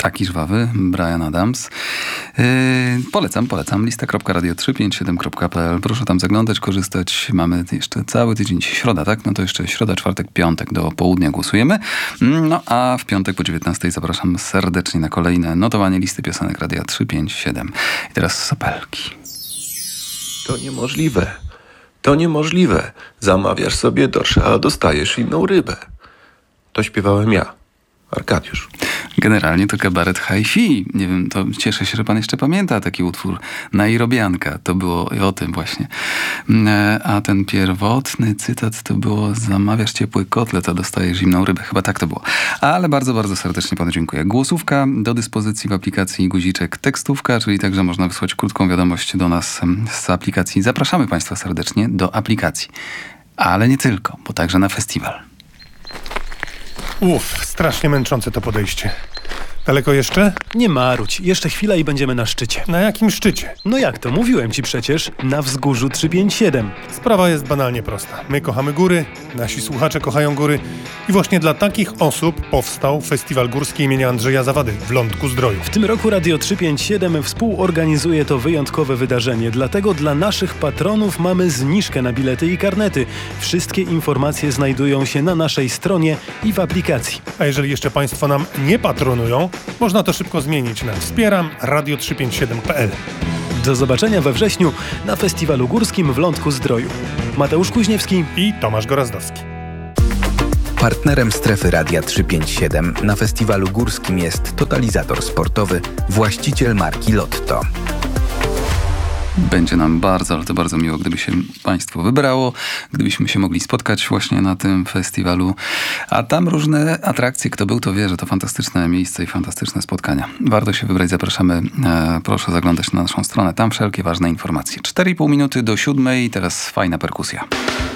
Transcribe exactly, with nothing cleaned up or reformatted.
Taki żwawy, Bryan Adams. Yy, polecam, polecam. Lista kropka radio trzysta pięćdziesiąt siedem kropka p l. Proszę tam zaglądać, korzystać. Mamy jeszcze cały tydzień. Dzisiaj środa, tak? No to jeszcze środa, czwartek, piątek do południa głosujemy. No a w piątek po dziewiętnastej zapraszam serdecznie na kolejne notowanie listy piosenek Radia trzysta pięćdziesiąt siedem. I teraz sopelki. To niemożliwe. To niemożliwe. Zamawiasz sobie dorsze, a dostajesz inną rybę. To śpiewałem ja, Arkadiusz. Generalnie to kabaret hi-fi. Nie wiem, to cieszę się, że pan jeszcze pamięta taki utwór Najrobianka. To było o tym właśnie. A ten pierwotny cytat to było: zamawiasz ciepły kotlet, a dostajesz zimną rybę. Chyba tak to było. Ale bardzo, bardzo serdecznie panu dziękuję. Głosówka do dyspozycji w aplikacji guziczek tekstówka, czyli także można wysłać krótką wiadomość do nas z aplikacji. Zapraszamy państwa serdecznie do aplikacji. Ale nie tylko, bo także na festiwal. Uff, strasznie męczące to podejście. Daleko jeszcze? Nie marudź, jeszcze chwila i będziemy na szczycie. Na jakim szczycie? No jak to? Mówiłem ci przecież, na wzgórzu trzysta pięćdziesiąt siedem. Sprawa jest banalnie prosta. My kochamy góry, nasi słuchacze kochają góry i właśnie dla takich osób powstał Festiwal Górski imienia Andrzeja Zawady w Lądku-Zdroju. W tym roku Radio trzysta pięćdziesiąt siedem współorganizuje to wyjątkowe wydarzenie, dlatego dla naszych patronów mamy zniżkę na bilety i karnety. Wszystkie informacje znajdują się na naszej stronie i w aplikacji. A jeżeli jeszcze państwo nam nie patronują, można to szybko zmienić na wspieram radio trzysta pięćdziesiąt siedem kropka p l. Do zobaczenia we wrześniu na Festiwalu Górskim w Lądku-Zdroju. Mateusz Kuźniewski i Tomasz Gorazdowski. Partnerem strefy Radia trzysta pięćdziesiąt siedem na Festiwalu Górskim jest Totalizator Sportowy, właściciel marki Lotto. Będzie nam bardzo, ale to bardzo miło, gdyby się państwo wybrało, gdybyśmy się mogli spotkać właśnie na tym festiwalu. A tam różne atrakcje, kto był, to wie, że to fantastyczne miejsce i fantastyczne spotkania. Warto się wybrać, zapraszamy. E, proszę zaglądać na naszą stronę, tam wszelkie ważne informacje. cztery i pół minuty do siódmej, teraz fajna perkusja.